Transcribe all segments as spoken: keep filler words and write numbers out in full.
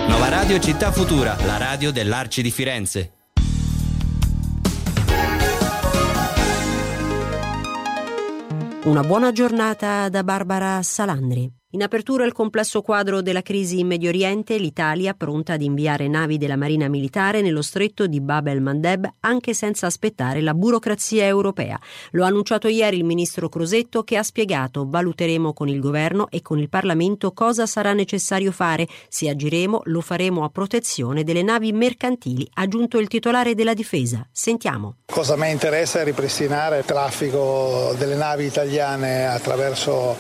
Nova Radio Città Futura, la radio dell'Arci di Firenze. Una buona giornata da Barbara Salandri. In apertura il complesso quadro della crisi in Medio Oriente, l'Italia pronta ad inviare navi della Marina Militare nello stretto di Bab el-Mandeb anche senza aspettare la burocrazia europea. Lo ha annunciato ieri il ministro Crosetto, che ha spiegato: valuteremo con il governo e con il Parlamento cosa sarà necessario fare. Se agiremo, lo faremo a protezione delle navi mercantili, ha aggiunto il titolare della difesa. Sentiamo. Cosa a me interessa è ripristinare il traffico delle navi italiane attraverso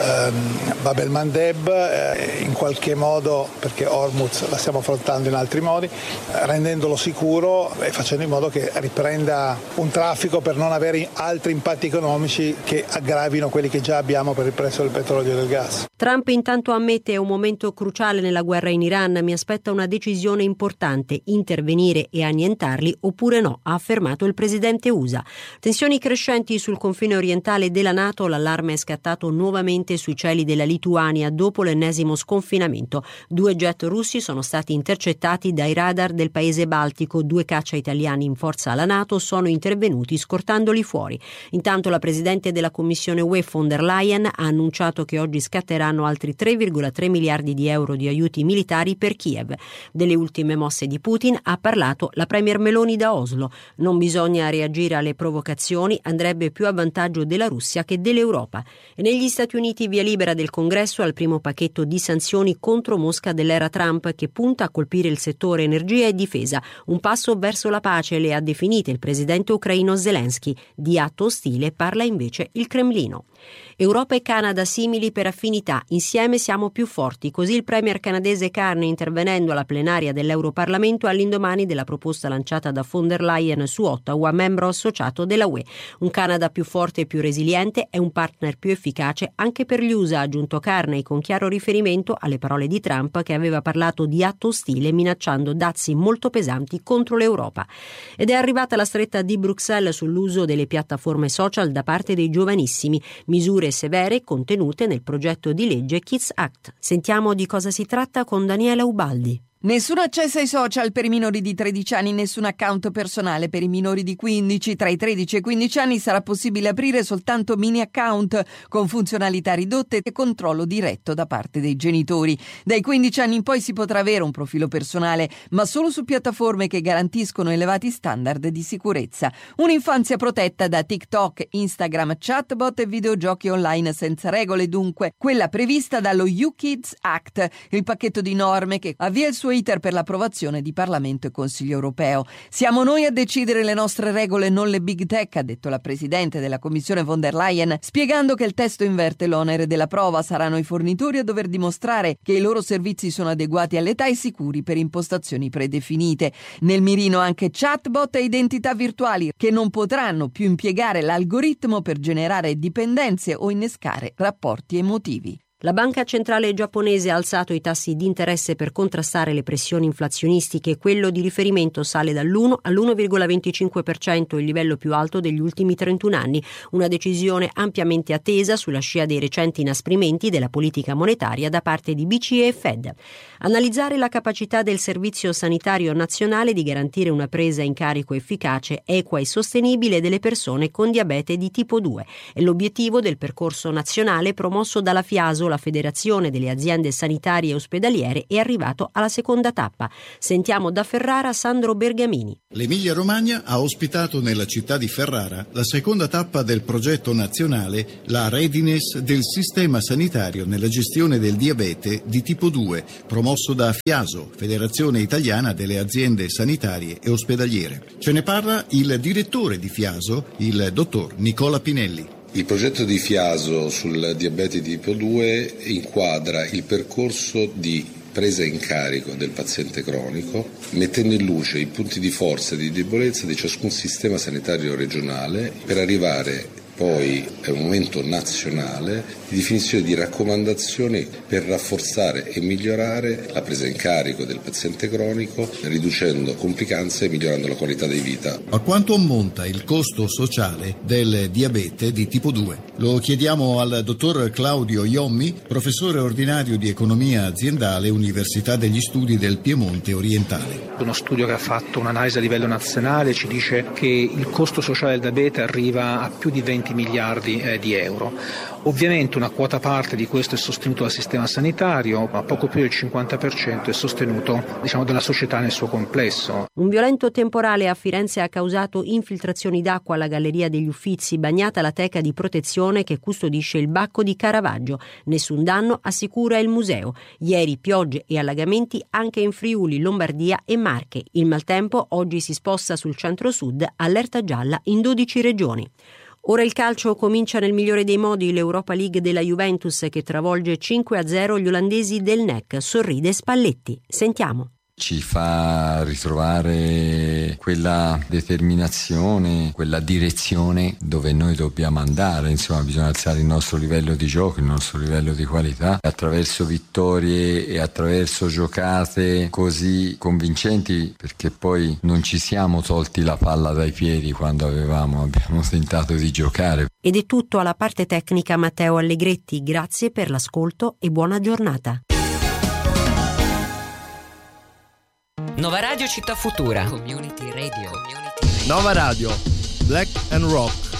ehm, Bab el-Mandeb, eh, in qualche modo, perché Hormuz la stiamo affrontando in altri modi, eh, rendendolo sicuro e facendo in modo che riprenda un traffico per non avere altri impatti economici che aggravino quelli che già abbiamo per il prezzo del petrolio e del gas. Trump intanto ammette: è un momento cruciale nella guerra in Iran, mi aspetta una decisione importante, intervenire e annientarli oppure no, ha affermato il presidente U S A. Tensioni crescenti sul confine orientale della NATO, l'allarme è scattato nuovamente sui cieli della Lituania dopo l'ennesimo sconfinamento. Due jet russi sono stati intercettati dai radar del paese baltico, due caccia italiani in forza alla NATO sono intervenuti scortandoli fuori. Intanto la presidente della Commissione U E von der Leyen ha annunciato che oggi scatteranno altri tre virgola tre miliardi di euro di aiuti militari per Kiev. Delle ultime mosse di Putin ha parlato la premier Meloni da Oslo. Non bisogna reagire alle provocazioni, andrebbe più a vantaggio della Russia che dell'Europa. E negli Stati Uniti via libera del Congresso al primo pacchetto di sanzioni contro Mosca dell'era Trump, che punta a colpire il settore energia e difesa. Un passo verso la pace, le ha definite il presidente ucraino Zelensky. Di atto ostile parla invece il Cremlino. Europa e Canada simili per affinità, insieme siamo più forti, così il premier canadese Carney, intervenendo alla plenaria dell'Europarlamento all'indomani della proposta lanciata da von der Leyen su Ottawa, membro associato della U E. Un Canada più forte e più resiliente è un partner più efficace anche per gli U S A, ha aggiunto Carney, con chiaro riferimento alle parole di Trump, che aveva parlato di atto ostile minacciando dazi molto pesanti contro l'Europa. Ed è arrivata la stretta di Bruxelles sull'uso delle piattaforme social da parte dei giovanissimi, misure severe contenute nel progetto di legge Kids Act. Sentiamo di cosa si tratta con Daniela Ubaldi. Nessun accesso ai social per i minori di tredici anni, nessun account personale per i minori di quindici. Tra i tredici e i quindici anni sarà possibile aprire soltanto mini account con funzionalità ridotte e controllo diretto da parte dei genitori. Dai quindici anni in poi si potrà avere un profilo personale, ma solo su piattaforme che garantiscono elevati standard di sicurezza. Un'infanzia protetta da TikTok, Instagram, chatbot e videogiochi online senza regole, dunque quella prevista dallo You Kids Act, il pacchetto di norme che avvia il suo iter per l'approvazione di Parlamento e Consiglio europeo. Siamo noi a decidere le nostre regole, non le big tech, ha detto la presidente della Commissione von der Leyen, spiegando che il testo inverte l'onere della prova. Saranno i fornitori a dover dimostrare che i loro servizi sono adeguati all'età e sicuri per impostazioni predefinite. Nel mirino anche chatbot e identità virtuali che non potranno più impiegare l'algoritmo per generare dipendenze o innescare rapporti emotivi. La banca centrale giapponese ha alzato i tassi di interesse per contrastare le pressioni inflazionistiche. Quello di riferimento sale dall'uno all'uno virgola venticinque per cento, il livello più alto degli ultimi trentuno anni. Una decisione ampiamente attesa sulla scia dei recenti inasprimenti della politica monetaria da parte di B C E e Fed. Analizzare la capacità del Servizio Sanitario Nazionale di garantire una presa in carico efficace, equa e sostenibile delle persone con diabete di tipo due. È l'obiettivo del percorso nazionale promosso dalla FIASO, la Federazione delle Aziende Sanitarie e Ospedaliere, è arrivato alla seconda tappa. Sentiamo da Ferrara Sandro Bergamini. L'Emilia-Romagna ha ospitato nella città di Ferrara la seconda tappa del progetto nazionale La Readiness del sistema sanitario nella gestione del diabete di tipo due, promosso da FIASO, Federazione Italiana delle Aziende Sanitarie e Ospedaliere. Ce ne parla il direttore di FIASO, il dottor Nicola Pinelli. Il progetto di FIASO sul diabete tipo due inquadra il percorso di presa in carico del paziente cronico, mettendo in luce i punti di forza e di debolezza di ciascun sistema sanitario regionale per arrivare Poi è un momento nazionale di definizione di raccomandazioni per rafforzare e migliorare la presa in carico del paziente cronico, riducendo complicanze e migliorando la qualità di vita. A quanto ammonta il costo sociale del diabete di tipo due? Lo chiediamo al dottor Claudio Iommi, professore ordinario di economia aziendale, Università degli Studi del Piemonte Orientale. Uno studio che ha fatto un'analisi a livello nazionale ci dice che il costo sociale del diabete arriva a più di venti miliardi eh, di euro. Ovviamente una quota parte di questo è sostenuto dal sistema sanitario, ma poco più del cinquanta per cento è sostenuto, diciamo, dalla società nel suo complesso. Un violento temporale a Firenze ha causato infiltrazioni d'acqua alla Galleria degli Uffizi, bagnata la teca di protezione che custodisce il Bacco di Caravaggio. Nessun danno, assicura il museo. Ieri piogge e allagamenti anche in Friuli, Lombardia e Marche. Il maltempo oggi si sposta sul centro-sud, allerta gialla in dodici regioni. Ora il calcio comincia nel migliore dei modi, l'Europa League della Juventus che travolge cinque a zero gli olandesi del N E C. Sorride Spalletti. Sentiamo. Ci fa ritrovare quella determinazione, quella direzione dove noi dobbiamo andare. Insomma, bisogna alzare il nostro livello di gioco, il nostro livello di qualità, attraverso vittorie e attraverso giocate così convincenti, perché poi non ci siamo tolti la palla dai piedi quando avevamo, abbiamo tentato di giocare. Ed è tutto alla parte tecnica Matteo Allegretti. Grazie per l'ascolto e buona giornata. Nova Radio Città Futura. Community Radio. Nova Radio. Black and Rock.